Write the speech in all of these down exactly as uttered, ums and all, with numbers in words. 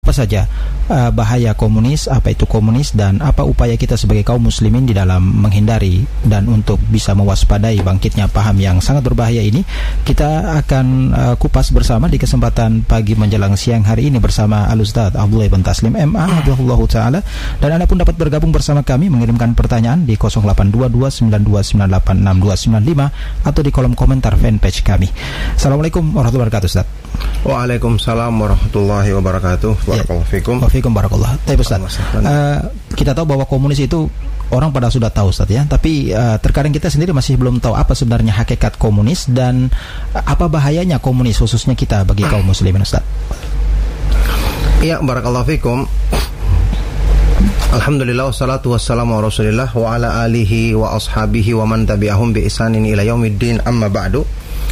apa saja uh, bahaya komunis, apa itu komunis, dan apa upaya kita sebagai kaum muslimin di dalam menghindari dan untuk bisa mewaspadai bangkitnya paham yang sangat berbahaya ini. Kita akan uh, kupas bersama di kesempatan pagi menjelang siang hari ini bersama Al-Ustaz Abdullah bin Taslim M A Hafizahullah Ta'ala. Dan Anda pun dapat bergabung bersama kami mengirimkan pertanyaan di nol delapan dua dua sembilan dua sembilan delapan enam dua sembilan lima atau di kolom komentar fanpage kami. Assalamualaikum warahmatullahi wabarakatuh, Ustaz. Waalaikumsalam warahmatullahi wabarakatuh. Barakallahu fikum. Wa fikum barakallah. Baik, Ustaz. Uh, kita tahu bahwa komunis itu orang pada sudah tahu, Ustaz, ya. Tapi uh, terkadang kita sendiri masih belum tahu apa sebenarnya hakikat komunis dan uh, apa bahayanya komunis khususnya kita bagi kaum muslimin, Ustaz. Ya, barakallahu fikum. Alhamdulillah wassalatu wassalamu ala Rasulillah wa ala alihi wa ashabihi wa man tabi'ahum bi ihsanin ila yaumiddin, amma ba'du.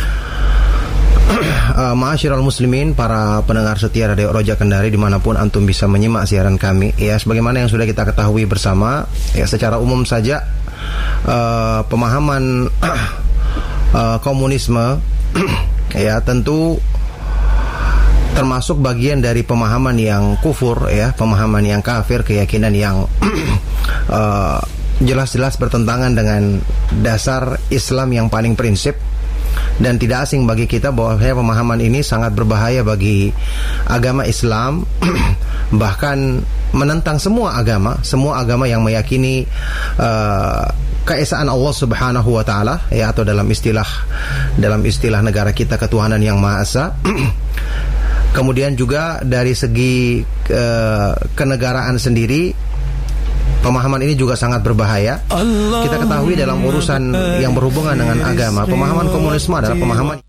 Uh, Ma'asyiral muslimin, para pendengar setia Radio Roja Kendari dimanapun antum bisa menyimak siaran kami, ya, sebagaimana yang sudah kita ketahui bersama, ya, secara umum saja uh, pemahaman uh, komunisme ya tentu termasuk bagian dari pemahaman yang kufur, ya, pemahaman yang kafir, keyakinan yang uh, jelas-jelas bertentangan dengan dasar Islam yang paling prinsip. Dan tidak asing bagi kita bahwa pemahaman ini sangat berbahaya bagi agama Islam, bahkan menentang semua agama, semua agama yang meyakini uh, keesaan Allah Subhanahu wa taala, ya, atau dalam istilah dalam istilah negara kita ketuhanan yang Maha Esa. Kemudian juga dari segi uh, kenegaraan sendiri, pemahaman ini juga sangat berbahaya. Kita ketahui dalam urusan yang berhubungan dengan agama, pemahaman komunisme adalah pemahaman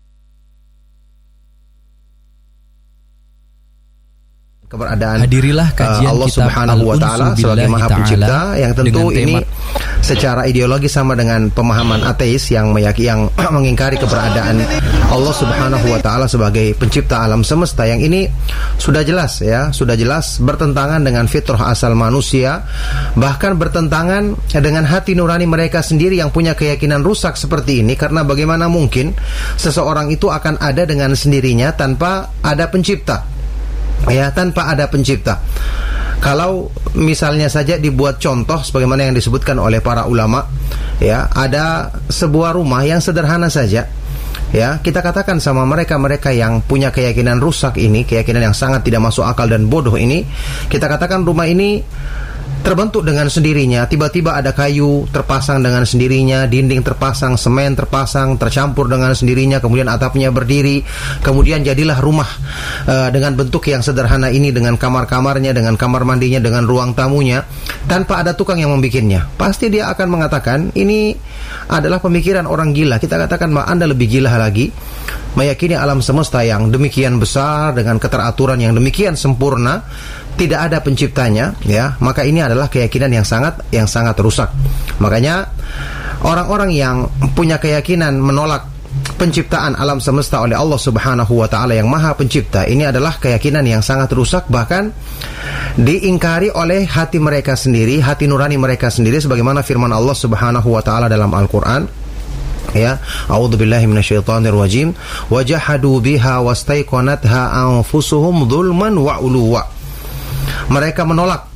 keberadaan Hadirilah kajian uh, Allah Subhanahu wa taala sebagai Maha Pencipta, yang tentu ini secara ideologi sama dengan pemahaman ateis yang meyakini, yang mengingkari keberadaan Allah Subhanahu wa taala sebagai pencipta alam semesta, yang ini sudah jelas, ya, sudah jelas bertentangan dengan fitrah asal manusia, bahkan bertentangan dengan hati nurani mereka sendiri yang punya keyakinan rusak seperti ini. Karena bagaimana mungkin seseorang itu akan ada dengan sendirinya tanpa ada pencipta, ya, tanpa ada pencipta. Kalau misalnya saja dibuat contoh sebagaimana yang disebutkan oleh para ulama, ya, ada sebuah rumah yang sederhana saja, ya, kita katakan sama mereka-mereka yang punya keyakinan rusak ini, keyakinan yang sangat tidak masuk akal dan bodoh ini, kita katakan rumah ini terbentuk dengan sendirinya, tiba-tiba ada kayu terpasang dengan sendirinya, dinding terpasang, semen terpasang, tercampur dengan sendirinya, kemudian atapnya berdiri, kemudian jadilah rumah uh, dengan bentuk yang sederhana ini, dengan kamar-kamarnya, dengan kamar mandinya, dengan ruang tamunya, tanpa ada tukang yang membikinnya. Pasti dia akan mengatakan ini adalah pemikiran orang gila. Kita katakan, ma, Anda lebih gila lagi, meyakini alam semesta yang demikian besar dengan keteraturan yang demikian sempurna, tidak ada penciptanya, ya, maka ini adalah keyakinan yang sangat yang sangat rusak. Makanya orang-orang yang punya keyakinan menolak penciptaan alam semesta oleh Allah Subhanahu wa taala yang Maha Pencipta, ini adalah keyakinan yang sangat rusak, bahkan diingkari oleh hati mereka sendiri, hati nurani mereka sendiri, sebagaimana firman Allah Subhanahu wa taala dalam Al-Qur'an, ya, a'udzubillahi minasyaitonir rajim, wajahadu biha wastaiqanatha anfusuhum dzulman wa uluwa. Mereka menolak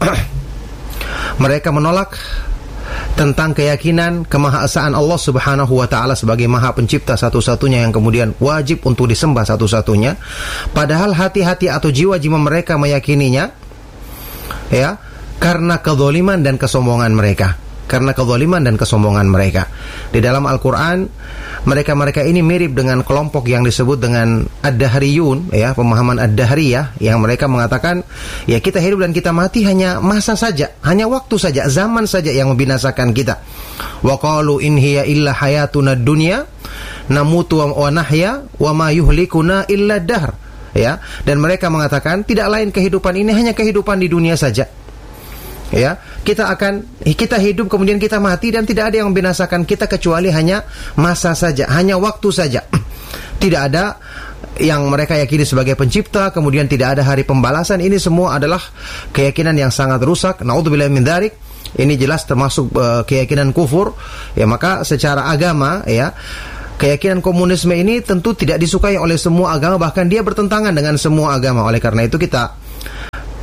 mereka menolak tentang keyakinan kemahaesaan Allah Subhanahu wa taala sebagai Maha Pencipta satu-satunya yang kemudian wajib untuk disembah satu-satunya, padahal hati-hati atau jiwa-jiwa mereka meyakininya, ya, karena kezaliman dan kesombongan mereka. Karena kezaliman dan kesombongan mereka. Di dalam Al-Quran, mereka-mereka ini mirip dengan kelompok yang disebut dengan Ad-Dahriyun, ya, pemahaman Ad-Dahriyah, yang mereka mengatakan, ya, kita hidup dan kita mati hanya masa saja, hanya waktu saja, zaman saja yang membinasakan kita. Wa qalu in hiya illa hayatuna dunya namutu wa nahya wa ma yuhlikuna illa dahr, ya, dan mereka mengatakan tidak lain kehidupan ini hanya kehidupan di dunia saja. Ya, kita akan kita hidup kemudian kita mati dan tidak ada yang membinasakan kita kecuali hanya masa saja, hanya waktu saja. Tidak ada yang mereka yakini sebagai pencipta, kemudian tidak ada hari pembalasan. Ini semua adalah keyakinan yang sangat rusak. Naudzubillahi min dzalik. Ini jelas termasuk uh, keyakinan kufur. Ya, maka secara agama, ya, keyakinan komunisme ini tentu tidak disukai oleh semua agama, bahkan dia bertentangan dengan semua agama. Oleh karena itu kita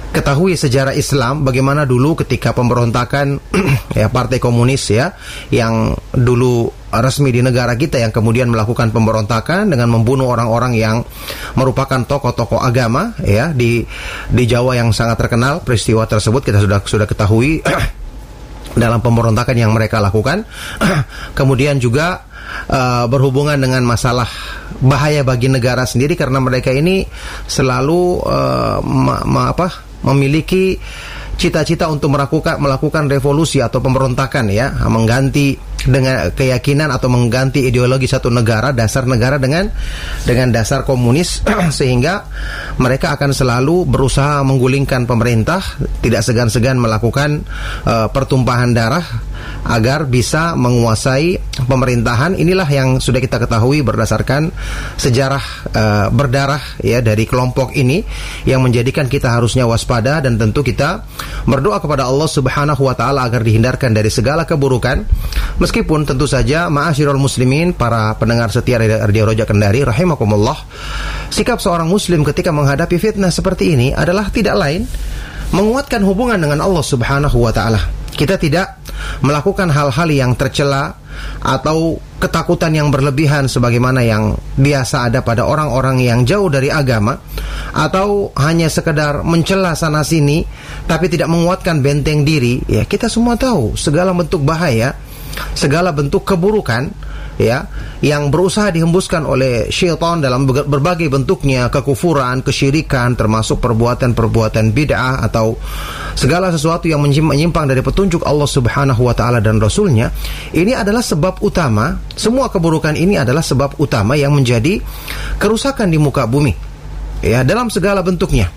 ketahui sejarah Islam bagaimana dulu ketika pemberontakan ya partai komunis ya yang dulu resmi di negara kita yang kemudian melakukan pemberontakan dengan membunuh orang-orang yang merupakan tokoh-tokoh agama ya di di Jawa yang sangat terkenal. Peristiwa tersebut kita sudah sudah ketahui dalam pemberontakan yang mereka lakukan. Kemudian juga uh, berhubungan dengan masalah bahaya bagi negara sendiri karena mereka ini selalu uh, ma, ma, apa memiliki cita-cita untuk melakukan melakukan revolusi atau pemberontakan ya, mengganti dengan keyakinan atau mengganti ideologi satu negara, dasar negara dengan dengan dasar komunis sehingga mereka akan selalu berusaha menggulingkan pemerintah, tidak segan-segan melakukan uh, pertumpahan darah agar bisa menguasai pemerintahan. Inilah yang sudah kita ketahui berdasarkan sejarah uh, berdarah ya dari kelompok ini yang menjadikan kita harusnya waspada dan tentu kita berdoa kepada Allah Subhanahu wa taala agar dihindarkan dari segala keburukan. Meskipun tentu saja ma'asyiral muslimin, para pendengar setia Radio Roja Kendari rahimakumullah, sikap seorang muslim ketika menghadapi fitnah seperti ini adalah tidak lain menguatkan hubungan dengan Allah Subhanahu wa taala. Kita tidak melakukan hal-hal yang tercela atau ketakutan yang berlebihan sebagaimana yang biasa ada pada orang-orang yang jauh dari agama, atau hanya sekedar mencela sana sini tapi tidak menguatkan benteng diri. Ya, kita semua tahu segala bentuk bahaya, segala bentuk keburukan ya yang berusaha dihembuskan oleh syaitan dalam berbagai bentuknya, kekufuran, kesyirikan, termasuk perbuatan-perbuatan bid'ah atau segala sesuatu yang menyimpang dari petunjuk Allah Subhanahu wa taala dan Rasulnya. Ini adalah sebab utama, semua keburukan ini adalah sebab utama yang menjadi kerusakan di muka bumi ya, dalam segala bentuknya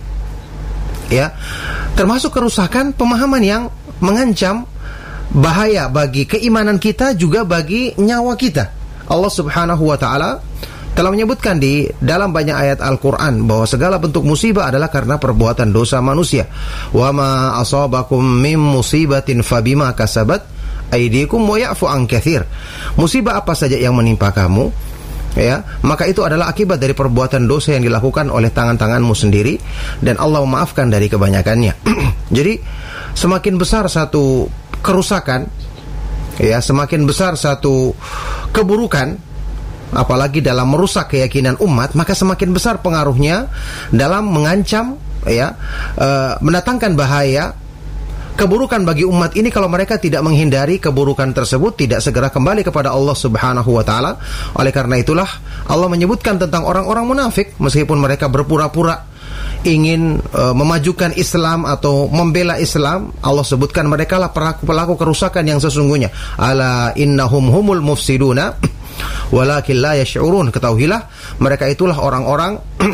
ya, termasuk kerusakan pemahaman yang mengancam bahaya bagi keimanan kita, juga bagi nyawa kita. Allah Subhanahu wa taala telah menyebutkan di dalam banyak ayat Al-Qur'an bahwa segala bentuk musibah adalah karena perbuatan dosa manusia. Wa ma asabakum mim musibatin fabima kasabat aydikum wa ya'fu an katsir. Musibah apa saja yang menimpa kamu ya, maka itu adalah akibat dari perbuatan dosa yang dilakukan oleh tangan-tanganmu sendiri, dan Allah memaafkan dari kebanyakannya. Jadi semakin besar satu kerusakan ya, semakin besar satu keburukan, apalagi dalam merusak keyakinan umat, maka semakin besar pengaruhnya dalam mengancam ya, e, mendatangkan bahaya keburukan bagi umat ini kalau mereka tidak menghindari keburukan tersebut, tidak segera kembali kepada Allah Subhanahu wa taala. Oleh karena itulah Allah menyebutkan tentang orang-orang munafik, meskipun mereka berpura-pura ingin uh, memajukan Islam atau membela Islam, Allah sebutkan mereka lah pelaku-pelaku kerusakan yang sesungguhnya. Ala innahum humul mufsiduna walakin la yash'urun. Ketahuilah mereka itulah orang-orang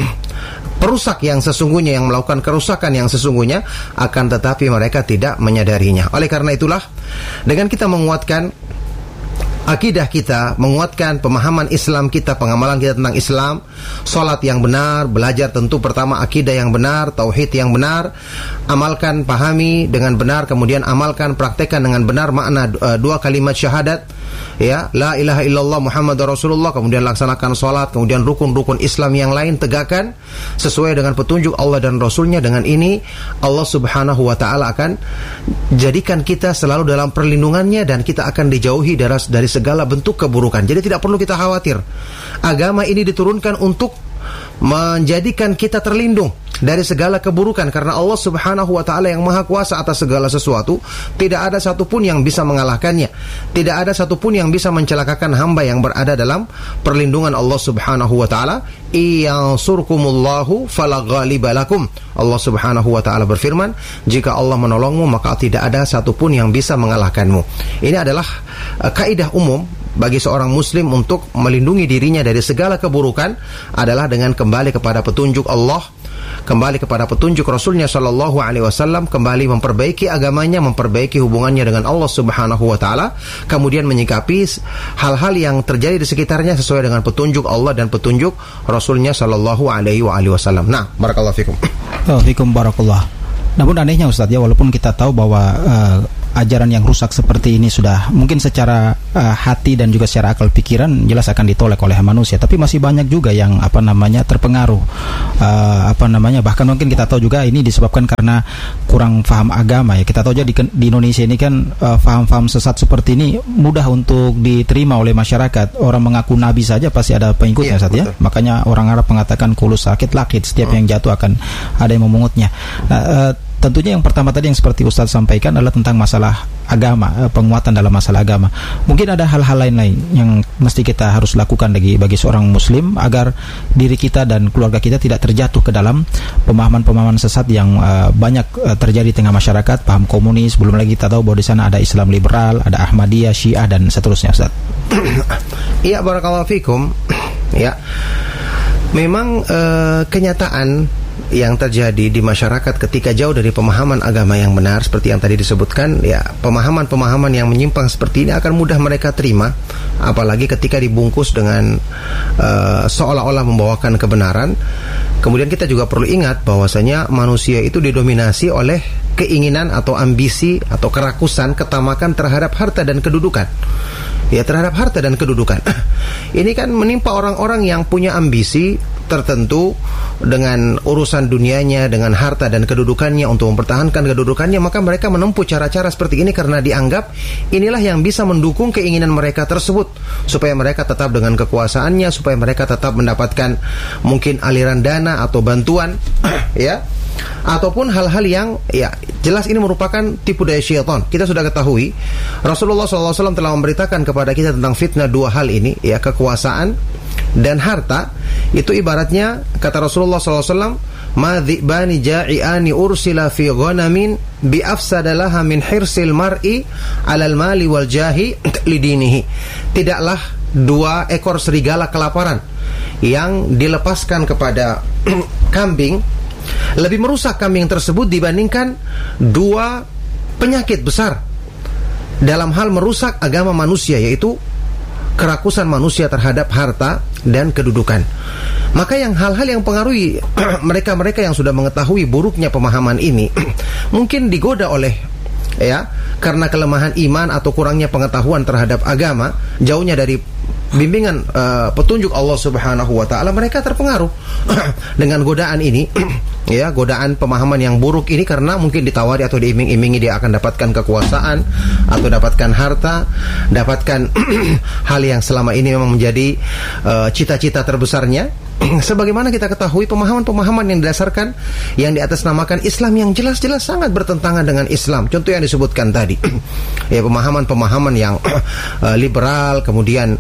perusak yang sesungguhnya, yang melakukan kerusakan yang sesungguhnya, akan tetapi mereka tidak menyadarinya. Oleh karena itulah, dengan kita menguatkan akidah kita, menguatkan pemahaman Islam kita, pengamalan kita tentang Islam, salat yang benar, belajar tentu pertama akidah yang benar, tauhid yang benar, amalkan, pahami dengan benar, kemudian amalkan, praktekkan dengan benar makna uh, dua kalimat syahadat ya, la ilaha illallah Muhammadur Rasulullah, kemudian laksanakan salat, kemudian rukun-rukun Islam yang lain tegakkan sesuai dengan petunjuk Allah dan Rasulnya. Dengan ini Allah Subhanahu wa taala akan jadikan kita selalu dalam perlindungannya, dan kita akan dijauhi dari, dari segala bentuk keburukan. Jadi tidak perlu kita khawatir. Agama ini diturunkan untuk menjadikan kita terlindung dari segala keburukan, karena Allah Subhanahu wa taala yang maha kuasa atas segala sesuatu. Tidak ada satupun yang bisa mengalahkannya, tidak ada satupun yang bisa mencelakakan hamba yang berada dalam perlindungan Allah Subhanahu wa taala. Iyansurkumullahu fala ghaliba lakum. Allah Subhanahu wa taala berfirman, jika Allah menolongmu maka tidak ada satupun yang bisa mengalahkanmu. Ini adalah uh, kaidah umum bagi seorang muslim untuk melindungi dirinya dari segala keburukan, adalah dengan kembali kepada petunjuk Allah, kembali kepada petunjuk Rasulnya Shallallahu Alaihi Wasallam, kembali memperbaiki agamanya, memperbaiki hubungannya dengan Allah Subhanahu Wa Taala, kemudian menyikapi hal-hal yang terjadi di sekitarnya sesuai dengan petunjuk Allah dan petunjuk Rasulnya Shallallahu Alaihi Wasallam. Nah, barakallahu fikum. Oh, fikum barakallah. Namun anehnya Ustaz ya, walaupun kita tahu bahwa uh, ajaran yang rusak seperti ini sudah mungkin secara uh, hati dan juga secara akal pikiran jelas akan ditolak oleh manusia, tapi masih banyak juga yang apa namanya terpengaruh, uh, apa namanya bahkan mungkin kita tahu juga ini disebabkan karena kurang paham agama ya. Kita tahu aja di, di Indonesia ini kan uh, paham-paham sesat seperti ini mudah untuk diterima oleh masyarakat. Orang mengaku nabi saja pasti ada pengikutnya, iya, ya. Makanya orang Arab mengatakan kulus sakit lakit, setiap hmm. yang jatuh akan ada yang memungutnya. Nah, uh, tentunya yang pertama tadi yang seperti Ustadz sampaikan adalah tentang masalah agama, penguatan dalam masalah agama. Mungkin ada hal-hal lain-lain yang mesti kita harus lakukan bagi bagi seorang muslim agar diri kita dan keluarga kita tidak terjatuh ke dalam pemahaman-pemahaman sesat yang uh, banyak uh, terjadi di tengah masyarakat, paham komunis, belum lagi kita tahu bahwa di sana ada Islam liberal, ada Ahmadiyah, Syiah dan seterusnya, Ustaz. Iya, barakallahu fikum. Ya. Memang uh, kenyataan yang terjadi di masyarakat ketika jauh dari pemahaman agama yang benar seperti yang tadi disebutkan, ya pemahaman-pemahaman yang menyimpang seperti ini akan mudah mereka terima, apalagi ketika dibungkus dengan uh, seolah-olah membawakan kebenaran. Kemudian kita juga perlu ingat bahwasanya manusia itu didominasi oleh keinginan atau ambisi atau kerakusan, ketamakan terhadap harta dan kedudukan. Ya, terhadap harta dan kedudukan. Ini kan menimpa orang-orang yang punya ambisi tertentu dengan urusan dunianya, dengan harta dan kedudukannya, untuk mempertahankan kedudukannya, maka mereka menempuh cara-cara seperti ini karena dianggap inilah yang bisa mendukung keinginan mereka tersebut, supaya mereka tetap dengan kekuasaannya, supaya mereka tetap mendapatkan mungkin aliran dana atau bantuan, ya, ataupun hal-hal yang ya jelas ini merupakan tipu daya syaitan. Kita sudah ketahui Rasulullah shallallahu alaihi wasallam telah memberitakan kepada kita tentang fitnah dua hal ini, ya, kekuasaan dan harta. Itu ibaratnya kata Rasulullah shallallahu alaihi wasallam, ma dhi'bani ja'iani ursila fi ghanamin bi afsadalaha min hirsil mar'i alal mali wal jahi lidinihi. Tidaklah dua ekor serigala kelaparan yang dilepaskan kepada kambing lebih merusak kambing tersebut dibandingkan dua penyakit besar dalam hal merusak agama manusia, yaitu kerakusan manusia terhadap harta dan kedudukan. Maka yang hal-hal yang pengaruhi mereka-mereka yang sudah mengetahui buruknya pemahaman ini mungkin digoda oleh, ya, karena kelemahan iman atau kurangnya pengetahuan terhadap agama, jauhnya dari bimbingan uh, petunjuk Allah Subhanahu wa taala, mereka terpengaruh dengan godaan ini, ya, godaan pemahaman yang buruk ini, karena mungkin ditawari atau diiming-imingi dia akan dapatkan kekuasaan atau dapatkan harta, dapatkan hal yang selama ini memang menjadi uh, cita-cita terbesarnya. Sebagaimana kita ketahui pemahaman-pemahaman yang didasarkan, yang diatasnamakan Islam, yang jelas-jelas sangat bertentangan dengan Islam. Contoh yang disebutkan tadi, ya, pemahaman-pemahaman yang uh, liberal, kemudian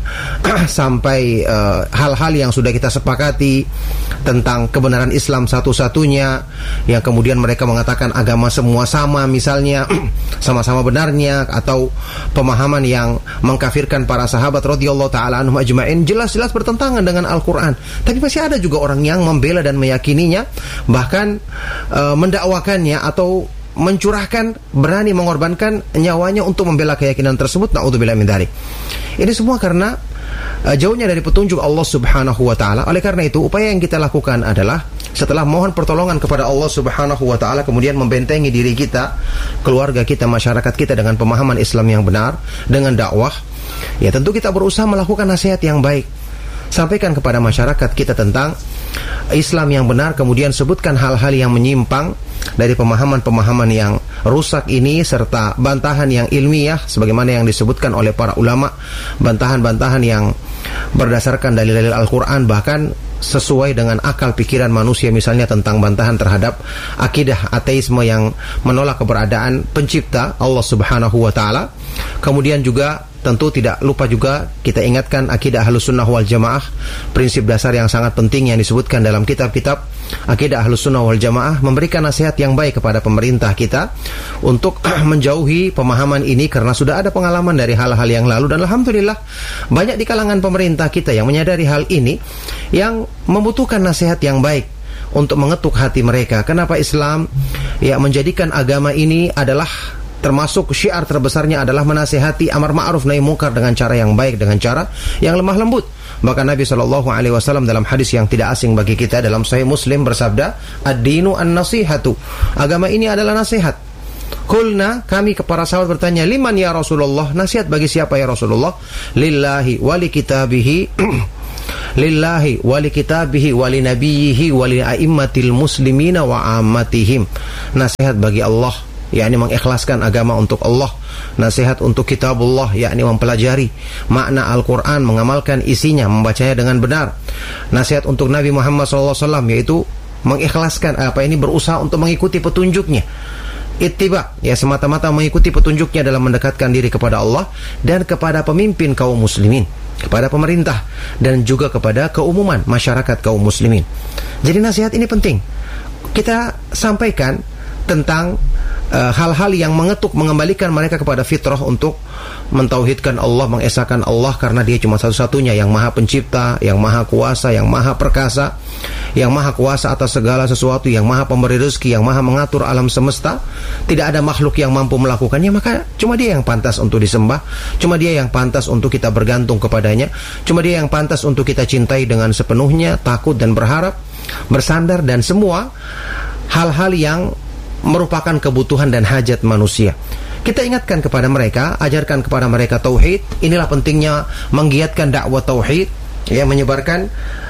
sampai uh, hal-hal yang sudah kita sepakati tentang kebenaran Islam satu-satunya, yang kemudian mereka mengatakan agama semua sama, misalnya sama-sama benarnya, atau pemahaman yang mengkafirkan para sahabat radhiyallahu taala anhum ajma'in, jelas-jelas bertentangan dengan Al-Qur'an. Tapi masih ada juga orang yang membela dan meyakininya, bahkan uh, mendakwakannya atau mencurahkan, berani mengorbankan nyawanya untuk membela keyakinan tersebut. Na'udzubillah min dzalik. Ini semua karena uh, jauhnya dari petunjuk Allah Subhanahu wa taala. Oleh karena itu, upaya yang kita lakukan adalah setelah mohon pertolongan kepada Allah Subhanahu wa taala, kemudian membentengi diri kita, keluarga kita, masyarakat kita dengan pemahaman Islam yang benar, dengan dakwah. Ya, tentu kita berusaha melakukan nasihat yang baik. Sampaikan kepada masyarakat kita tentang Islam yang benar, kemudian sebutkan hal-hal yang menyimpang dari pemahaman-pemahaman yang rusak ini, serta bantahan yang ilmiah sebagaimana yang disebutkan oleh para ulama, bantahan-bantahan yang berdasarkan dalil-dalil Al-Quran, bahkan sesuai dengan akal pikiran manusia, misalnya tentang bantahan terhadap akidah ateisme yang menolak keberadaan pencipta Allah Subhanahu wa taala. Kemudian juga tentu tidak lupa juga kita ingatkan akidah Ahlus Sunnah wal Jamaah, prinsip dasar yang sangat penting yang disebutkan dalam kitab-kitab akidah Ahlus Sunnah wal Jamaah, memberikan nasihat yang baik kepada pemerintah kita untuk menjauhi pemahaman ini, karena sudah ada pengalaman dari hal-hal yang lalu, dan alhamdulillah banyak di kalangan pemerintah kita yang menyadari hal ini, yang membutuhkan nasihat yang baik untuk mengetuk hati mereka. Kenapa Islam ya menjadikan agama ini adalah termasuk syiar terbesarnya adalah menasihati amar ma'ruf nahi munkar dengan cara yang baik, dengan cara yang lemah lembut. Maka Nabi shallallahu alaihi wasallam dalam hadis yang tidak asing bagi kita dalam Sahih Muslim bersabda, ad-dinu an-nasihatu, agama ini adalah nasihat. Kulna, kami kepada sahabat bertanya, liman ya Rasulullah, nasihat bagi siapa ya Rasulullah? Lillahi wali kitabihi lillahi wali kitabihi wali nabiyhi wali a'immatil muslimina wa ammatihim. Nasihat bagi Allah, yakni mengikhlaskan agama untuk Allah. Nasihat untuk kitabullah, yakni mempelajari makna Al-Quran, mengamalkan isinya, membacanya dengan benar. Nasihat untuk Nabi Muhammad shallallahu alaihi wasallam, yaitu mengikhlaskan apa ini, berusaha untuk mengikuti petunjuknya. Ittiba, ya semata-mata mengikuti petunjuknya dalam mendekatkan diri kepada Allah dan kepada pemimpin kaum muslimin, kepada pemerintah dan juga kepada keumuman masyarakat kaum muslimin. Jadi nasihat ini penting. Kita sampaikan tentang uh, hal-hal yang mengetuk, mengembalikan mereka kepada fitrah untuk mentauhidkan Allah, mengesahkan Allah karena Dia cuma satu-satunya yang Maha Pencipta, yang Maha Kuasa, yang Maha Perkasa, yang Maha Kuasa atas segala sesuatu, yang Maha Pemberi rezeki, yang Maha mengatur alam semesta. Tidak ada makhluk yang mampu melakukannya, maka cuma Dia yang pantas untuk disembah, cuma Dia yang pantas untuk kita bergantung kepadanya, cuma Dia yang pantas untuk kita cintai dengan sepenuhnya, takut dan berharap, bersandar, dan semua hal-hal yang merupakan kebutuhan dan hajat manusia. Kita ingatkan kepada mereka, ajarkan kepada mereka tauhid. Inilah pentingnya menggiatkan dakwah tauhid, ya, menyebarkan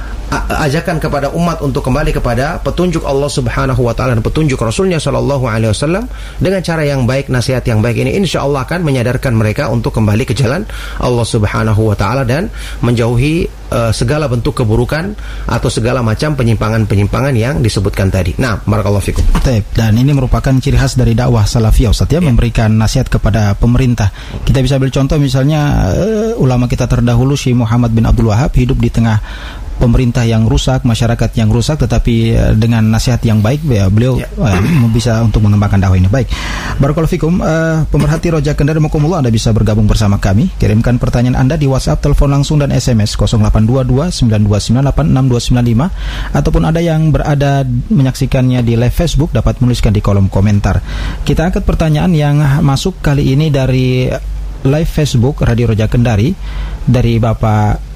ajakan kepada umat untuk kembali kepada petunjuk Allah Subhanahu wa taala dan petunjuk Rasulnya sallallahu alaihi wasallam dengan cara yang baik. Nasihat yang baik ini insyaallah akan menyadarkan mereka untuk kembali ke jalan Allah Subhanahu wa taala dan menjauhi uh, segala bentuk keburukan atau segala macam penyimpangan-penyimpangan yang disebutkan tadi. Nah, barakallahu fikum. Dan ini merupakan ciri khas dari dakwah salafiyah, Ustaz, ya, ya, memberikan nasihat kepada pemerintah. Kita bisa ambil contoh misalnya uh, ulama kita terdahulu Syekh Muhammad bin Abdul Wahab hidup di tengah pemerintah yang rusak, masyarakat yang rusak, tetapi dengan nasihat yang baik, ya, beliau ya. uh, bisa untuk mengembangkan dakwah ini. Baik, barakallahu fikum. uh, Pemerhati Roja Kendari Mukumullah, Anda bisa bergabung bersama kami. Kirimkan pertanyaan Anda di WhatsApp, telepon langsung dan S M S nol delapan dua dua sembilan dua sembilan delapan enam dua sembilan lima, ataupun ada yang berada menyaksikannya di live Facebook dapat menuliskan di kolom komentar. Kita angkat pertanyaan yang masuk kali ini dari live Facebook Radio Roja Kendari, dari Bapak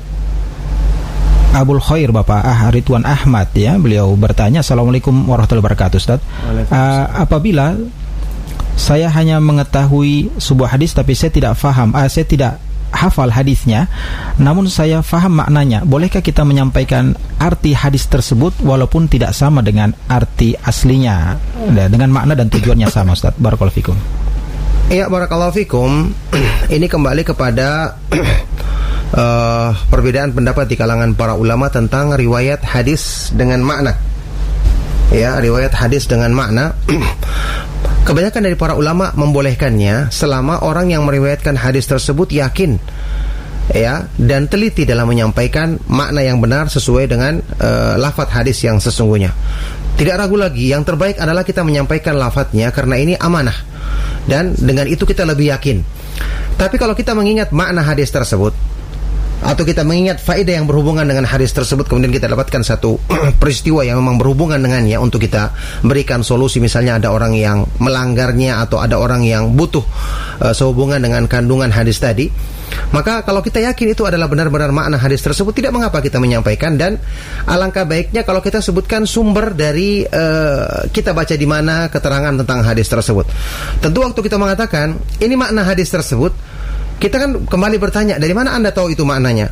Abul Khair, Bapak Ah Ridwan Ahmad, ya. Beliau bertanya, Assalamualaikum warahmatullahi wabarakatuh, Ustaz. Uh, apabila saya hanya mengetahui sebuah hadis tapi saya tidak faham, uh, saya tidak hafal hadisnya, namun saya faham maknanya, bolehkah kita menyampaikan arti hadis tersebut walaupun tidak sama dengan arti aslinya, dengan makna dan tujuannya sama, Ustaz? Barakallahu fikum. Iya, barakallahu fikum. Ini kembali kepada Uh, perbedaan pendapat di kalangan para ulama tentang riwayat hadis dengan makna. Ya, riwayat hadis dengan makna. Kebanyakan dari para ulama membolehkannya selama orang yang meriwayatkan hadis tersebut yakin, ya, dan teliti dalam menyampaikan makna yang benar sesuai dengan uh, lafaz hadis yang sesungguhnya. Tidak ragu lagi, yang terbaik adalah kita menyampaikan lafaznya karena ini amanah, dan dengan itu kita lebih yakin. Tapi kalau kita mengingat makna hadis tersebut, atau kita mengingat faedah yang berhubungan dengan hadis tersebut, kemudian kita dapatkan satu peristiwa yang memang berhubungan dengannya untuk kita berikan solusi, misalnya ada orang yang melanggarnya atau ada orang yang butuh uh, sehubungan dengan kandungan hadis tadi, maka kalau kita yakin itu adalah benar-benar makna hadis tersebut, tidak mengapa kita menyampaikan. Dan alangkah baiknya kalau kita sebutkan sumber dari uh, kita baca di mana keterangan tentang hadis tersebut. Tentu waktu kita mengatakan ini makna hadis tersebut, kita kan kembali bertanya, dari mana Anda tahu itu maknanya?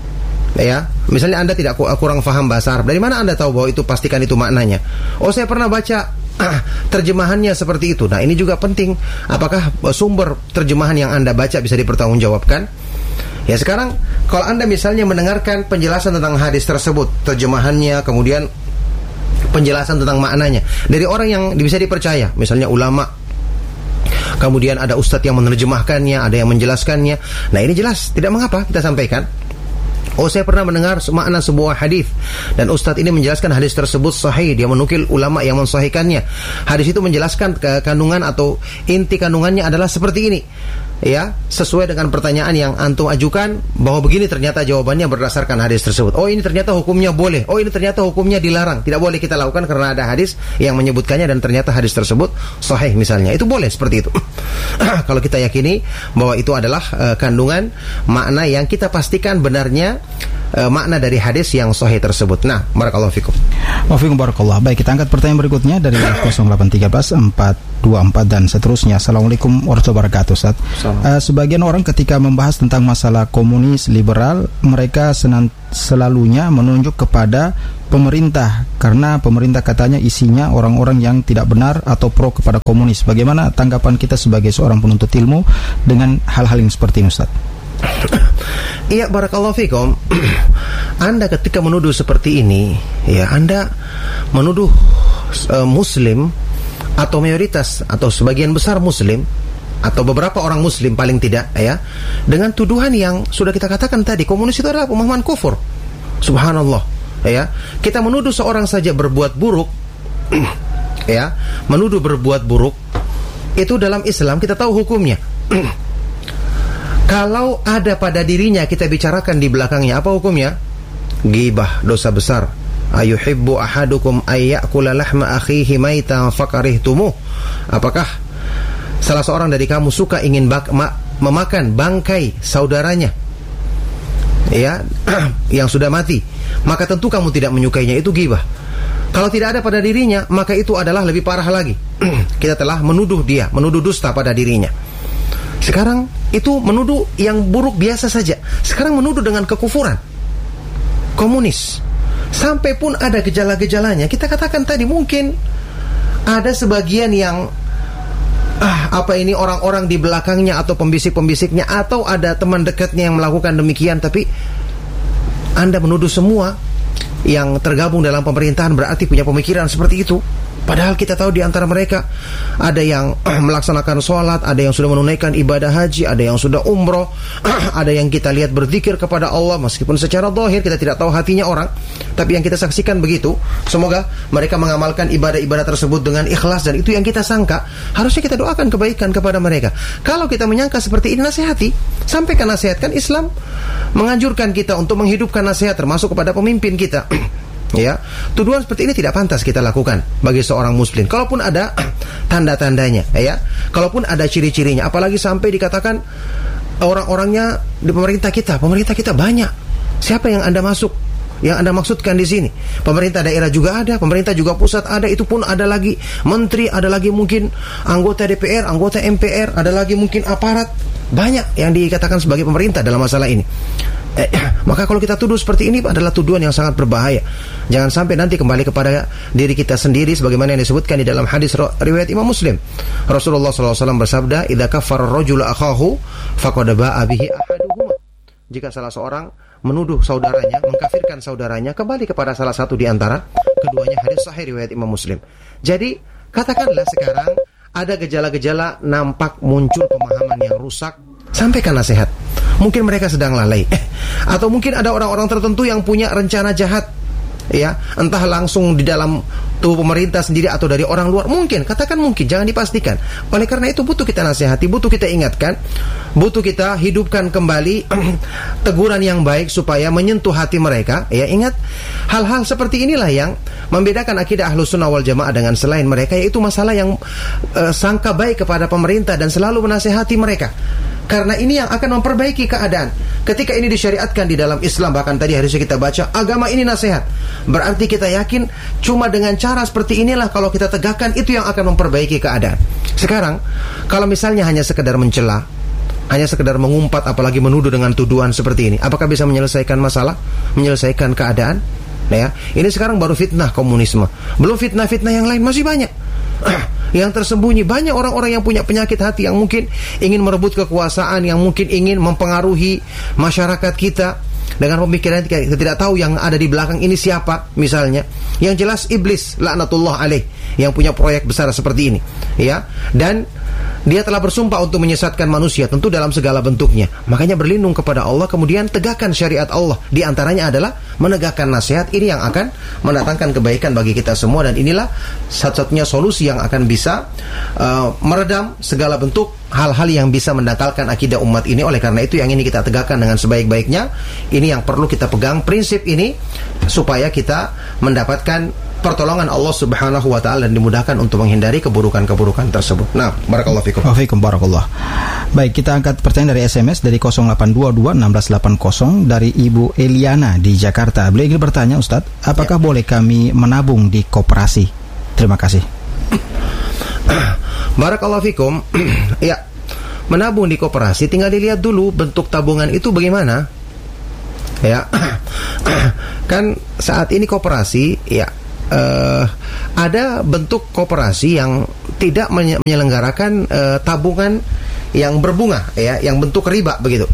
Ya, misalnya Anda tidak kurang paham bahasa Arab, dari mana Anda tahu bahwa itu, pastikan itu maknanya? Oh, saya pernah baca ah, terjemahannya seperti itu. Nah, ini juga penting. Apakah sumber terjemahan yang Anda baca bisa dipertanggungjawabkan? Ya, sekarang kalau Anda misalnya mendengarkan penjelasan tentang hadis tersebut, terjemahannya, kemudian penjelasan tentang maknanya dari orang yang bisa dipercaya, misalnya ulama, kemudian ada ustadz yang menerjemahkannya, ada yang menjelaskannya. Nah, ini jelas, tidak mengapa kita sampaikan. Oh, saya pernah mendengar makna sebuah hadis dan ustadz ini menjelaskan hadis tersebut sahih, dia menukil ulama yang mensahihkannya. Hadis itu menjelaskan kandungan atau inti kandungannya adalah seperti ini, ya, sesuai dengan pertanyaan yang antum ajukan, bahwa begini ternyata jawabannya berdasarkan hadis tersebut. Oh, ini ternyata hukumnya boleh. Oh, ini ternyata hukumnya dilarang. Tidak boleh kita lakukan karena ada hadis yang menyebutkannya dan ternyata hadis tersebut sahih misalnya. Itu boleh seperti itu. Kalau kita yakini bahwa itu adalah uh, kandungan makna yang kita pastikan benarnya uh, makna dari hadis yang sahih tersebut. Nah, barakallahu fikum. Wa fikum barakallah. Baik, kita angkat pertanyaan berikutnya dari nol delapan satu tiga empat dua empat dan seterusnya. Assalamualaikum warahmatullahi wabarakatuh, Ustaz. Uh, sebagian orang ketika membahas tentang masalah komunis, liberal, mereka senan- selalunya menunjuk kepada pemerintah karena pemerintah katanya isinya orang-orang yang tidak benar atau pro kepada komunis. Bagaimana tanggapan kita sebagai seorang penuntut ilmu dengan hal-hal yang seperti ini, Ustaz? Iya, barakallahu fikum. Anda ketika menuduh seperti ini, ya Anda menuduh uh, muslim atau mayoritas atau sebagian besar muslim atau beberapa orang muslim paling tidak, ya, dengan tuduhan yang sudah kita katakan tadi, komunis itu adalah pemahaman kufur. Subhanallah, ya. Kita menuduh seorang saja berbuat buruk, ya, menuduh berbuat buruk itu dalam Islam kita tahu hukumnya. Kalau ada pada dirinya kita bicarakan di belakangnya, apa hukumnya? Ghibah, dosa besar. Ayuhibbu ahadukum ayyakula lahma akhihi maitan fakarihtumuh. Apakah salah seorang dari kamu suka ingin bak- ma- memakan bangkai saudaranya, ya, yang sudah mati, maka tentu kamu tidak menyukainya. Itu ghibah. Kalau tidak ada pada dirinya, maka itu adalah lebih parah lagi. Kita telah menuduh dia, menuduh dusta pada dirinya. Sekarang itu menuduh yang buruk biasa saja. Sekarang menuduh dengan kekufuran, komunis. Sampai pun ada gejala-gejalanya. Kita katakan tadi mungkin ada sebagian yang ah, apa ini orang-orang di belakangnya atau pembisik-pembisiknya atau ada teman dekatnya yang melakukan demikian. Tapi Anda menuduh semua yang tergabung dalam pemerintahan berarti punya pemikiran seperti itu. Padahal kita tahu di antara mereka ada yang melaksanakan sholat, ada yang sudah menunaikan ibadah haji, ada yang sudah umroh, ada yang kita lihat berzikir kepada Allah meskipun secara zahir kita tidak tahu hatinya orang, tapi yang kita saksikan begitu. Semoga mereka mengamalkan ibadah-ibadah tersebut dengan ikhlas dan itu yang kita sangka. Harusnya kita doakan kebaikan kepada mereka. Kalau kita menyangka seperti ini, nasihati, sampaikan nasihat. Kan Islam menganjurkan kita untuk menghidupkan nasihat termasuk kepada pemimpin kita. Ya, tuduhan seperti ini tidak pantas kita lakukan bagi seorang muslim. Kalaupun ada tanda-tandanya, ya, kalaupun ada ciri-cirinya, apalagi sampai dikatakan orang-orangnya di pemerintah kita, pemerintah kita banyak. Siapa yang Anda masuk? Yang Anda maksudkan di sini? Pemerintah daerah juga ada, pemerintah juga pusat ada, itu pun ada lagi menteri, ada lagi mungkin anggota D P R, anggota M P R, ada lagi mungkin aparat. Banyak yang dikatakan sebagai pemerintah dalam masalah ini. Eh, maka kalau kita tuduh seperti ini adalah tuduhan yang sangat berbahaya. Jangan sampai nanti kembali kepada diri kita sendiri sebagaimana yang disebutkan di dalam hadis riwayat Imam Muslim. Rasulullah shallallahu alaihi wasallam bersabda, "Idza kafara ar-rajulu akhahu faqad ba'a bihi ahaduhuma." Jika salah seorang menuduh saudaranya, mengkafirkan saudaranya, kembali kepada salah satu di antara keduanya. Hadis sahih riwayat Imam Muslim. Jadi, katakanlah sekarang ada gejala-gejala nampak muncul pemahaman yang rusak, sampaikan nasihat. Mungkin mereka sedang lalai, eh, atau mungkin ada orang-orang tertentu yang punya rencana jahat, ya, entah langsung di dalam tubuh pemerintah sendiri atau dari orang luar. Mungkin, katakan mungkin, jangan dipastikan. Oleh karena itu butuh kita nasihati, butuh kita ingatkan, butuh kita hidupkan kembali teguran yang baik supaya menyentuh hati mereka. Ya, ingat, hal-hal seperti inilah yang membedakan akidah Ahlus Sunnah wal Jamaah dengan selain mereka, yaitu masalah yang uh, sangka baik kepada pemerintah dan selalu menasihati mereka. Karena ini yang akan memperbaiki keadaan. Ketika ini disyariatkan di dalam Islam, bahkan tadi harusnya kita baca, agama ini nasihat. Berarti kita yakin cuma dengan cara seperti inilah kalau kita tegakkan itu yang akan memperbaiki keadaan. Sekarang, kalau misalnya hanya sekedar mencela, hanya sekedar mengumpat, apalagi menuduh dengan tuduhan seperti ini, apakah bisa menyelesaikan masalah, menyelesaikan keadaan? Nah, ya, ini sekarang baru fitnah komunisme. Belum fitnah-fitnah yang lain, masih banyak yang tersembunyi. Banyak orang-orang yang punya penyakit hati, yang mungkin ingin merebut kekuasaan, yang mungkin ingin mempengaruhi masyarakat kita dengan pemikiran kita tidak tahu yang ada di belakang ini siapa. Misalnya, yang jelas iblis laknatullah alaih yang punya proyek besar seperti ini, ya. Dan dia telah bersumpah untuk menyesatkan manusia, tentu dalam segala bentuknya. Makanya berlindung kepada Allah, kemudian tegakkan syariat Allah. Di antaranya adalah menegakkan nasihat. Ini yang akan mendatangkan kebaikan bagi kita semua. Dan inilah satu-satunya solusi yang akan bisa uh, meredam segala bentuk hal-hal yang bisa mendangkalkan akidah umat ini. Oleh karena itu yang ini kita tegakkan dengan sebaik-baiknya. Ini yang perlu kita pegang, prinsip ini, supaya kita mendapatkan pertolongan Allah Subhanahu wa taala dan dimudahkan untuk menghindari keburukan-keburukan tersebut. Nah, barakallahu fikum. Waalaikumsalam barakallah. Baik, kita angkat pertanyaan dari S M S dari nol delapan dua dua enam delapan nol dari Ibu Eliana di Jakarta. Beliau ingin bertanya, Ustaz, apakah ya. boleh kami menabung di koperasi? Terima kasih. Barakallahu fikum. Ya, menabung di koperasi tinggal dilihat dulu bentuk tabungan itu bagaimana. Ya. Kan saat ini koperasi ya uh, ada bentuk koperasi yang tidak menyelenggarakan uh, tabungan yang berbunga ya, yang bentuk riba begitu.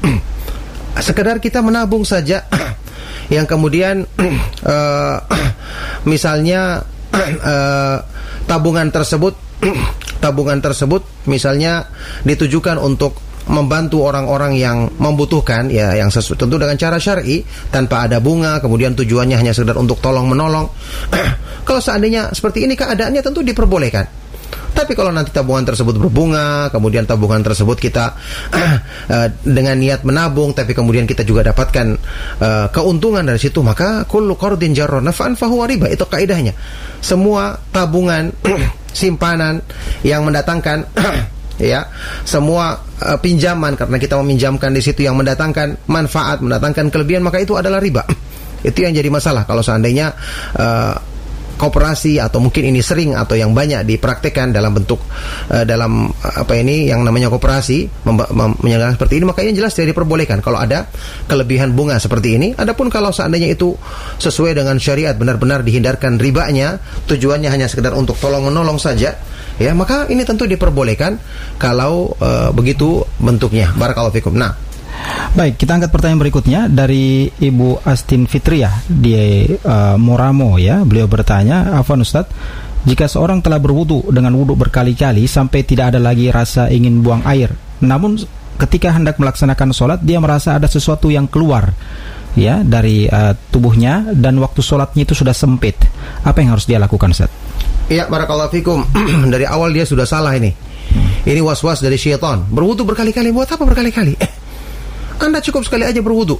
Sekedar kita menabung saja yang kemudian uh, misalnya uh, tabungan tersebut tabungan tersebut misalnya ditujukan untuk membantu orang-orang yang membutuhkan ya, yang sesuai tentu dengan cara syar'i tanpa ada bunga, kemudian tujuannya hanya sekedar untuk tolong menolong. Kalau seandainya seperti ini keadaannya tentu diperbolehkan. Tapi kalau nanti tabungan tersebut berbunga, kemudian tabungan tersebut kita uh, dengan niat menabung, tapi kemudian kita juga dapatkan uh, keuntungan dari situ, maka kullu qardin jarra naf'an fahuwa riba. Itu kaidahnya. Semua tabungan simpanan yang mendatangkan ya, semua uh, pinjaman karena kita meminjamkan di situ yang mendatangkan manfaat, mendatangkan kelebihan, maka itu adalah riba. Itu yang jadi masalah kalau seandainya uh, koperasi atau mungkin ini sering atau yang banyak dipraktekkan dalam bentuk uh, dalam uh, apa ini yang namanya koperasi menyelenggarakan seperti ini, maka yang jelas tidak diperbolehkan kalau ada kelebihan bunga seperti ini. Adapun kalau seandainya itu sesuai dengan syariat, benar-benar dihindarkan ribanya, tujuannya hanya sekedar untuk tolong menolong saja, ya, maka ini tentu diperbolehkan kalau uh, begitu bentuknya. Barakallahu fikum. Nah, baik, kita angkat pertanyaan berikutnya dari Ibu Astin Fitriah di uh, Moramo ya. Beliau bertanya, "Afwan Ustaz, jika seorang telah berwudu dengan wudu berkali-kali sampai tidak ada lagi rasa ingin buang air, namun ketika hendak melaksanakan sholat dia merasa ada sesuatu yang keluar ya dari uh, tubuhnya dan waktu sholatnya itu sudah sempit, apa yang harus dia lakukan, Ustaz?" Iya, barakallahu fikum. Dari awal dia sudah salah ini. Hmm. Ini was-was dari syaitan. Berwudu berkali-kali, buat apa berkali-kali? Eh, Anda cukup sekali aja berwudu.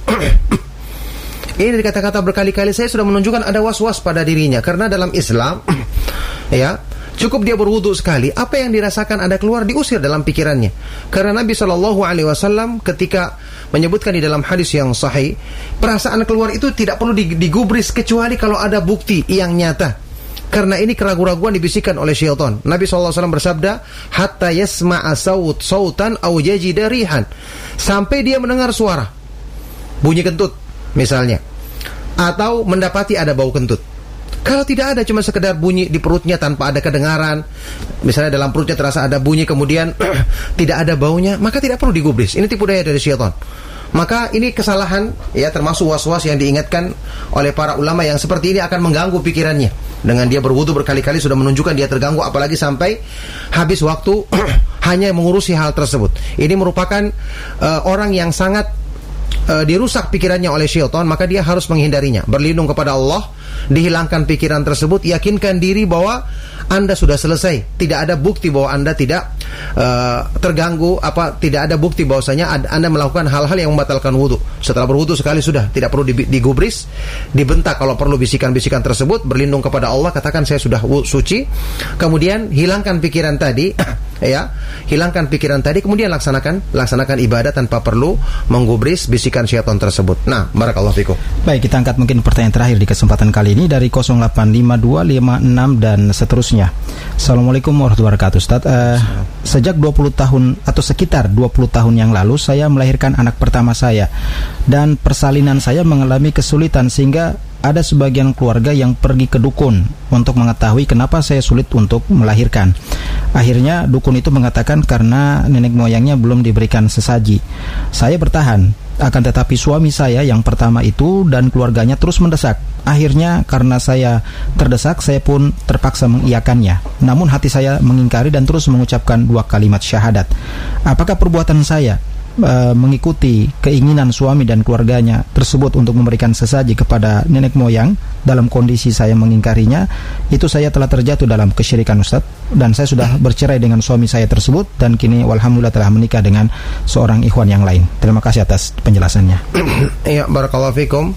Ini dari kata-kata berkali-kali saya sudah menunjukkan ada was-was pada dirinya. Karena dalam Islam ya, cukup dia berwudu sekali, apa yang dirasakan ada keluar diusir dalam pikirannya. Karena Nabi shallallahu alaihi wasallam ketika menyebutkan di dalam hadis yang sahih, perasaan keluar itu tidak perlu digubris kecuali kalau ada bukti yang nyata. Karena ini keraguan-raguan dibisikkan oleh syaitan. Nabi shallallahu alaihi wasallam bersabda, hatta yasma'a saut sautan aw yajida rihan, sampai dia mendengar suara bunyi kentut misalnya, atau mendapati ada bau kentut. Kalau tidak ada, cuma sekedar bunyi di perutnya tanpa ada kedengaran, misalnya dalam perutnya terasa ada bunyi kemudian tidak ada baunya, maka tidak perlu digubris. Ini tipu daya dari syaitan. Maka ini kesalahan ya, termasuk was-was yang diingatkan oleh para ulama yang seperti ini akan mengganggu pikirannya. Dengan dia berwudu berkali-kali sudah menunjukkan dia terganggu, apalagi sampai habis waktu hanya mengurusi hal tersebut. Ini merupakan uh, orang yang sangat uh, dirusak pikirannya oleh syaitan, maka dia harus menghindarinya. Berlindung kepada Allah, dihilangkan pikiran tersebut, yakinkan diri bahwa Anda sudah selesai. Tidak ada bukti bahwa Anda tidak uh, terganggu, apa tidak ada bukti bahwasanya Anda melakukan hal-hal yang membatalkan wudu. Setelah berwudu sekali sudah, tidak perlu digubris, dibentak kalau perlu bisikan-bisikan tersebut, berlindung kepada Allah, katakan saya sudah suci. Kemudian hilangkan pikiran tadi, ya, hilangkan pikiran tadi, kemudian laksanakan laksanakan ibadah tanpa perlu menggubris bisikan syaitan tersebut. Nah, barakallahu fikum. Baik, kita angkat mungkin pertanyaan terakhir di kesempatan kali ini dari nol delapan lima dua lima enam dan seterusnya. Assalamualaikum warahmatullahi wabarakatuh, Ustaz. Uh, sejak dua puluh tahun atau sekitar dua puluh tahun yang lalu saya melahirkan anak pertama saya, dan persalinan saya mengalami kesulitan sehingga ada sebagian keluarga yang pergi ke dukun untuk mengetahui kenapa saya sulit untuk melahirkan. Akhirnya dukun itu mengatakan karena nenek moyangnya belum diberikan sesaji. Saya bertahan, akan tetapi suami saya yang pertama itu dan keluarganya terus mendesak. Akhirnya karena saya terdesak, saya pun terpaksa mengiyakannya. Namun hati saya mengingkari dan terus mengucapkan dua kalimat syahadat. Apakah perbuatan saya Uh, mengikuti keinginan suami dan keluarganya tersebut untuk memberikan sesaji kepada nenek moyang dalam kondisi saya mengingkarinya, itu saya telah terjatuh dalam kesyirikan, Ustaz, dan saya sudah bercerai dengan suami saya tersebut dan kini walhamdulillah telah menikah dengan seorang ikhwan yang lain. Terima kasih atas penjelasannya. Ya, barakallahu fikum.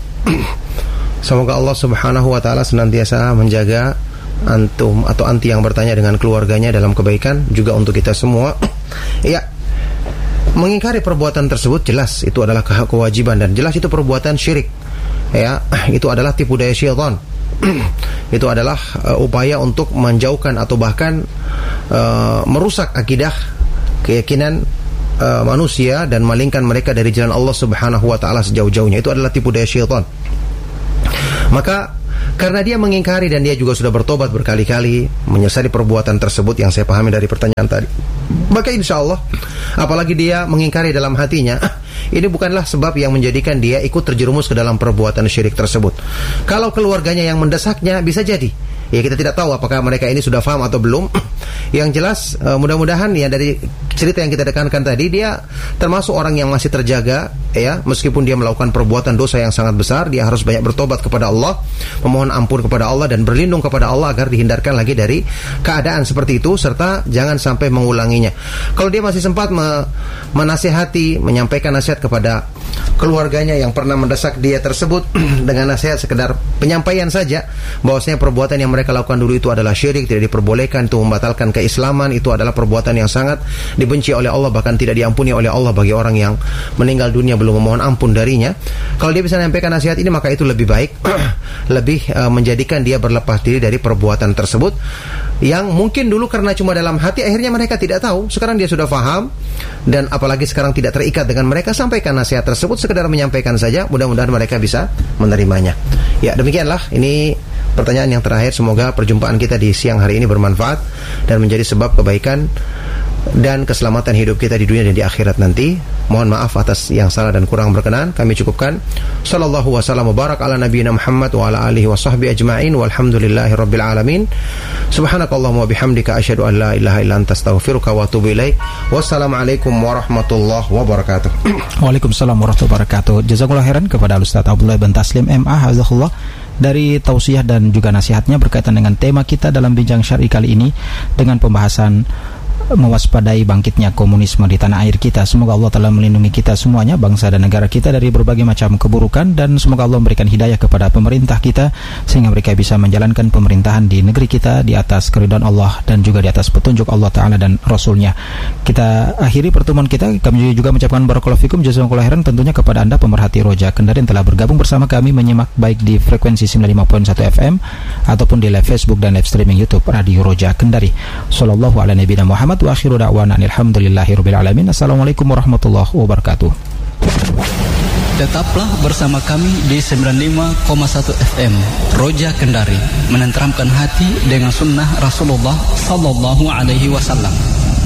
Semoga Allah Subhanahu wa taala senantiasa menjaga antum atau anti yang bertanya dengan keluarganya dalam kebaikan, juga untuk kita semua. Ya, mengingkari perbuatan tersebut jelas itu adalah kewajiban dan jelas itu perbuatan syirik. Ya, itu adalah tipu daya syaitan. itu adalah uh, upaya untuk menjauhkan atau bahkan uh, merusak akidah, keyakinan uh, manusia dan malingkan mereka dari jalan Allah Subhanahu wa taala sejauh-jauhnya. Itu adalah tipu daya syaitan. Maka karena dia mengingkari dan dia juga sudah bertobat berkali-kali menyesali perbuatan tersebut yang saya pahami dari pertanyaan tadi, maka insya Allah, apalagi dia mengingkari dalam hatinya, ini bukanlah sebab yang menjadikan dia ikut terjerumus ke dalam perbuatan syirik tersebut. Kalau keluarganya yang mendesaknya, bisa jadi, ya kita tidak tahu apakah mereka ini sudah paham atau belum. Yang jelas uh, mudah-mudahan ya dari cerita yang kita tekankan tadi, dia termasuk orang yang masih terjaga, ya, meskipun dia melakukan perbuatan dosa yang sangat besar, dia harus banyak bertobat kepada Allah, memohon ampun kepada Allah dan berlindung kepada Allah agar dihindarkan lagi dari keadaan seperti itu, serta jangan sampai mengulanginya. Kalau dia masih sempat me- menasihati, menyampaikan nasihat kepada keluarganya yang pernah mendesak dia tersebut dengan nasihat sekedar penyampaian saja, bahwasanya perbuatan yang mereka lakukan dulu itu adalah syirik, tidak diperbolehkan, itu membatalkan keislaman, itu adalah perbuatan yang sangat dibenci oleh Allah, bahkan tidak diampuni oleh Allah bagi orang yang meninggal dunia belum memohon ampun darinya. Kalau dia bisa menyampaikan nasihat ini, maka itu lebih baik, lebih uh, menjadikan dia berlepas diri dari perbuatan tersebut yang mungkin dulu karena cuma dalam hati, akhirnya mereka tidak tahu. Sekarang dia sudah paham, dan apalagi sekarang tidak terikat dengan mereka. Sampaikan nasihat tersebut, sekedar menyampaikan saja, mudah-mudahan mereka bisa menerimanya. Ya, demikianlah, ini pertanyaan yang terakhir. Semoga perjumpaan kita di siang hari ini bermanfaat dan menjadi sebab kebaikan dan keselamatan hidup kita di dunia dan di akhirat nanti. Mohon maaf atas yang salah dan kurang berkenan. Kami cukupkan. Sallallahu wasallam mubarak ala nabiyina Muhammad wa ala alihi wa sahbihi ajma'in walhamdulillahi rabbil alamin. Subhanakallahumma bihamdika asyhadu an la ilaha illa anta astaghfiruka wa atubu ilaik. Wassalamualaikum warahmatullahi wabarakatuh. Waalaikumsalam warahmatullahi wabarakatuh. Jazakallahu khairan kepada Ustaz Abdullah bin Taslim M A Hafizahullah dari tausiah dan juga nasihatnya berkaitan dengan tema kita dalam bincang syar'i kali ini, dengan pembahasan mewaspadai bangkitnya komunisme di tanah air kita. Semoga Allah telah melindungi kita semuanya, bangsa dan negara kita, dari berbagai macam keburukan, dan semoga Allah memberikan hidayah kepada pemerintah kita sehingga mereka bisa menjalankan pemerintahan di negeri kita di atas keridhaan Allah dan juga di atas petunjuk Allah Ta'ala dan Rasulnya. Kita akhiri pertemuan kita. Kami juga mengucapkan barakallahu fikum, jazakumullahu khairan tentunya kepada Anda pemerhati Roja Kendari yang telah bergabung bersama kami menyimak baik di frekuensi sembilan puluh lima koma satu F M ataupun di live Facebook dan live streaming YouTube Radio Roja Kendari. Sallallahu ala nabiyina Muhammad wa akhiru da'wana alhamdulillahirabbil alamin. Assalamualaikum warahmatullahi wabarakatuh. Tetaplah bersama kami di sembilan puluh lima koma satu F M Roja Kendari, menenteramkan hati dengan sunnah Rasulullah sallallahu alaihi wasallam.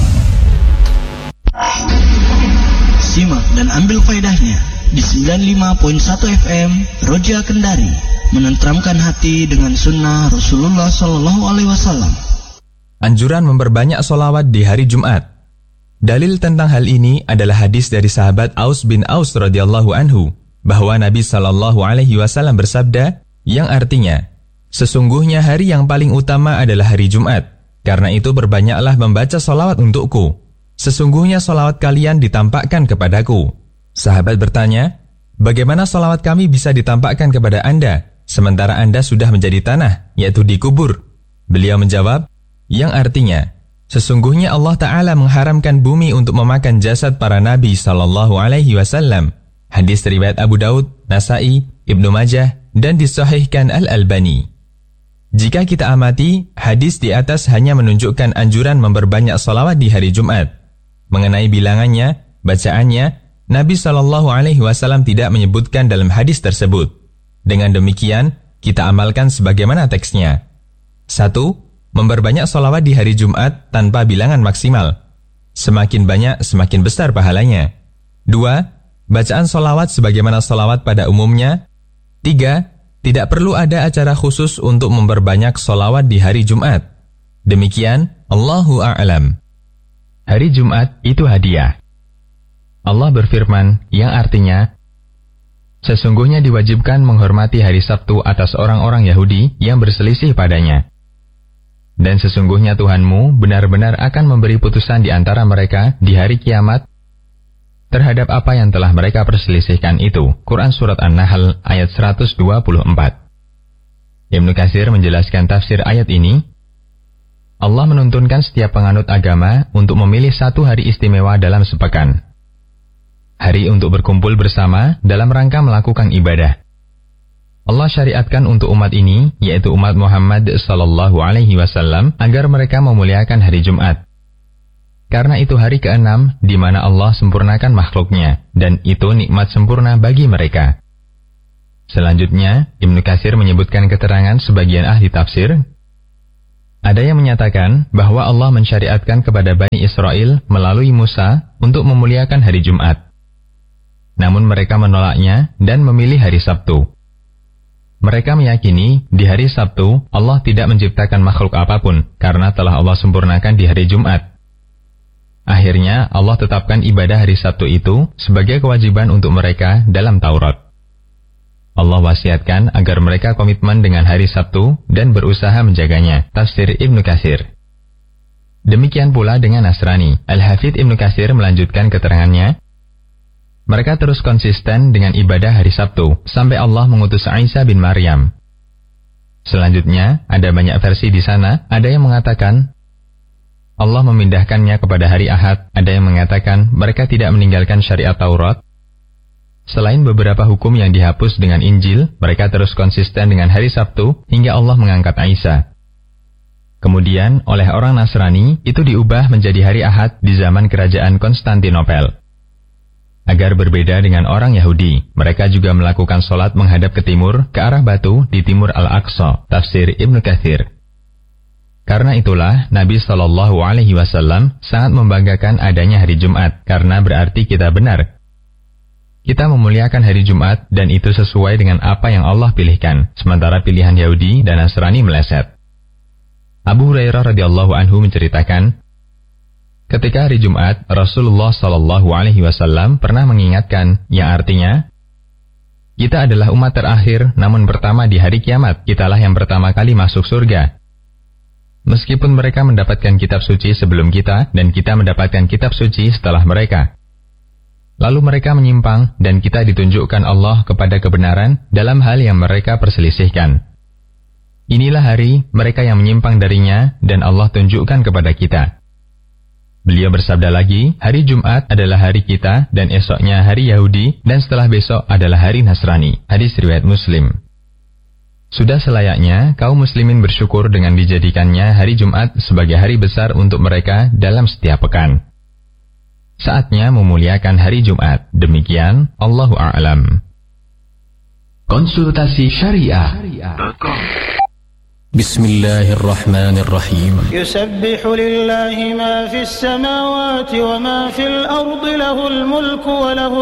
Simak dan ambil faedahnya di sembilan puluh lima koma satu F M Roja Kendari, menenteramkan hati dengan sunnah Rasulullah sallallahu alaihi wasallam. Anjuran memperbanyak solawat di hari Jumat. Dalil tentang hal ini adalah hadis dari sahabat Aus bin Aus radhiyallahu anhu, bahwa Nabi sallallahu alaihi wasallam bersabda, yang artinya, sesungguhnya hari yang paling utama adalah hari Jumat. Karena itu berbanyaklah membaca solawat untukku. Sesungguhnya solawat kalian ditampakkan kepadaku. Sahabat bertanya, bagaimana solawat kami bisa ditampakkan kepada Anda, sementara Anda sudah menjadi tanah, yaitu dikubur? Beliau menjawab, yang artinya, sesungguhnya Allah Ta'ala mengharamkan bumi untuk memakan jasad para nabi sallallahu alaihi wasallam. Hadis riwayat Abu Daud, Nasai, Ibnu Majah, dan disahihkan Al-Albani. Jika kita amati, hadis di atas hanya menunjukkan anjuran memperbanyak salawat di hari Jumat. Mengenai bilangannya, bacaannya, Nabi sallallahu alaihi wasallam tidak menyebutkan dalam hadis tersebut. Dengan demikian, kita amalkan sebagaimana teksnya. Satu, memperbanyak salawat di hari Jumat tanpa bilangan maksimal. Semakin banyak, semakin besar pahalanya. Dua, bacaan salawat sebagaimana salawat pada umumnya. Tiga, tidak perlu ada acara khusus untuk memperbanyak salawat di hari Jumat. Demikian, Allahu a'lam. Hari Jumat itu hadiah. Allah berfirman, yang artinya, sesungguhnya diwajibkan menghormati hari Sabtu atas orang-orang Yahudi yang berselisih padanya. Dan sesungguhnya Tuhanmu benar-benar akan memberi putusan di antara mereka di hari kiamat terhadap apa yang telah mereka perselisihkan itu. Quran Surat An-Nahl ayat seratus dua puluh empat. Ibnu Katsir menjelaskan tafsir ayat ini, Allah menuntunkan setiap penganut agama untuk memilih satu hari istimewa dalam sepekan. Hari untuk berkumpul bersama dalam rangka melakukan ibadah. Allah syariatkan untuk umat ini, yaitu umat Muhammad sallallahu alaihi wasallam, agar mereka memuliakan hari Jumat. Karena itu hari keenam di mana Allah sempurnakan makhluknya, dan itu nikmat sempurna bagi mereka. Selanjutnya, Ibnu Katsir menyebutkan keterangan sebagian ahli tafsir. Ada yang menyatakan bahwa Allah mensyariatkan kepada Bani Israel melalui Musa untuk memuliakan hari Jumat. Namun mereka menolaknya dan memilih hari Sabtu. Mereka meyakini di hari Sabtu Allah tidak menciptakan makhluk apapun karena telah Allah sempurnakan di hari Jumat. Akhirnya Allah tetapkan ibadah hari Sabtu itu sebagai kewajiban untuk mereka dalam Taurat. Allah wasiatkan agar mereka komitmen dengan hari Sabtu dan berusaha menjaganya. Tafsir Ibnu Katsir. Demikian pula dengan Nasrani. Al-Hafidz Ibnu Katsir melanjutkan keterangannya. Mereka terus konsisten dengan ibadah hari Sabtu, sampai Allah mengutus Isa bin Maryam. Selanjutnya, ada banyak versi di sana, ada yang mengatakan, Allah memindahkannya kepada hari Ahad, ada yang mengatakan, mereka tidak meninggalkan syariat Taurat. Selain beberapa hukum yang dihapus dengan Injil, mereka terus konsisten dengan hari Sabtu, hingga Allah mengangkat Isa. Kemudian, oleh orang Nasrani, itu diubah menjadi hari Ahad di zaman kerajaan Konstantinopel. Agar berbeda dengan orang Yahudi, mereka juga melakukan sholat menghadap ke timur, ke arah batu di timur Al-Aqsa. Tafsir Ibnu Katsir. Karena itulah, Nabi Shallallahu Alaihi Wasallam sangat membanggakan adanya hari Jumat, karena berarti kita benar. Kita memuliakan hari Jumat, dan itu sesuai dengan apa yang Allah pilihkan, sementara pilihan Yahudi dan Nasrani meleset. Abu Hurairah radhiyallahu anhu menceritakan, ketika hari Jumat, Rasulullah Shallallahu Alaihi Wasallam pernah mengingatkan, yang artinya, kita adalah umat terakhir, namun pertama di hari kiamat, kitalah yang pertama kali masuk surga. Meskipun mereka mendapatkan kitab suci sebelum kita, dan kita mendapatkan kitab suci setelah mereka. Lalu mereka menyimpang, dan kita ditunjukkan Allah kepada kebenaran dalam hal yang mereka perselisihkan. Inilah hari mereka yang menyimpang darinya, dan Allah tunjukkan kepada kita. Beliau bersabda lagi, hari Jumat adalah hari kita, dan esoknya hari Yahudi, dan setelah besok adalah hari Nasrani. Hadis riwayat Muslim. Sudah selayaknya kaum muslimin bersyukur dengan dijadikannya hari Jumat sebagai hari besar untuk mereka dalam setiap pekan. Saatnya memuliakan hari Jumat. Demikian, Allahu a'lam. Konsultasi Syariah. بسم الله الرحمن الرحيم يسبح لله ما في السماوات وما في الأرض له الملك وله